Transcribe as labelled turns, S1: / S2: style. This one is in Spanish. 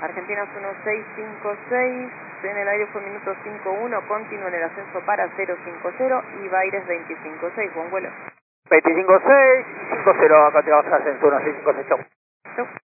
S1: Argentinas 1656, en el aire fue minuto 51, continúa en el ascenso para 050 y Baires 256, buen vuelo.
S2: 25.6 y 50, acá tiramos ascenso 1656, chau.
S1: Chau.